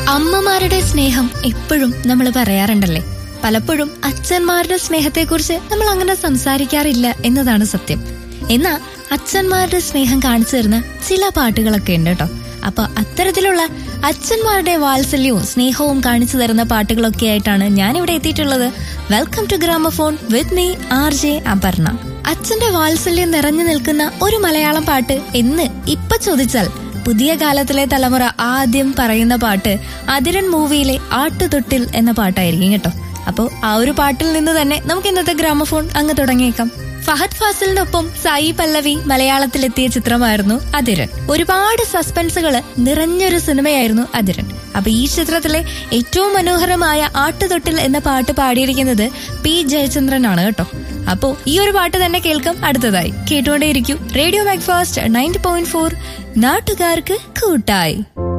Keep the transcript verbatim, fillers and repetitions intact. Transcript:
അമ്മമാരുടെ സ്നേഹം എപ്പോഴും നമ്മൾ പറയാറുണ്ടല്ലേ. പലപ്പോഴും അച്ഛന്മാരുടെ സ്നേഹത്തെക്കുറിച്ച് നമ്മൾ അങ്ങനെ സംസാരിക്കാറില്ല എന്നതാണ് സത്യം. എന്നാ അച്ഛന്മാരുടെ സ്നേഹം കാണിച്ചു തരുന്ന ചില പാട്ടുകളൊക്കെ ഉണ്ട് കേട്ടോ. അപ്പൊ അത്തരത്തിലുള്ള അച്ഛന്മാരുടെ വാത്സല്യവും സ്നേഹവും കാണിച്ചു തരുന്ന പാട്ടുകളൊക്കെ ആയിട്ടാണ് ഞാനിവിടെ എത്തിയിട്ടുള്ളത്. Welcome to gramophone with me R J Aparna. അച്ഛന്റെ വാത്സല്യം നിറഞ്ഞു നിൽക്കുന്ന ഒരു മലയാളം പാട്ട് എന്ന് ഇപ്പൊ ചോദിച്ചാൽ പുതിയ കാലത്തിലെ തലമുറ ആദ്യം പറയുന്ന പാട്ട് അതിരൻ മൂവിയിലെ ആട്ടുതൊട്ടിൽ എന്ന പാട്ടായിരിക്കും കേട്ടോ. അപ്പോ ആ ഒരു പാട്ടിൽ നിന്ന് തന്നെ നമുക്ക് ഇന്നത്തെ ഗ്രാമഫോൺ അങ്ങ് തുടങ്ങിയേക്കാം. ഫഹദ് ഫാസിലിനൊപ്പം സായി പല്ലവി മലയാളത്തിലെത്തിയ ചിത്രമായിരുന്നു അതിരൻ. ഒരുപാട് സസ്പെൻസുകള് നിറഞ്ഞൊരു സിനിമയായിരുന്നു അതിരൻ. അപ്പൊ ഈ ചിത്രത്തിലെ ഏറ്റവും മനോഹരമായ ആട്ടുതൊട്ടിൽ എന്ന പാട്ട് പാടിയിരിക്കുന്നത് പി ജയചന്ദ്രനാണ് കേട്ടോ. അപ്പോ ഈ ഒരു പാട്ട് തന്നെ കേൾക്കാം അടുത്തതായി. കേട്ടുകൊണ്ടേയിരിക്കും radio breakfast ninety point four, നാട്ടുകാർക്ക് കൂട്ടായി.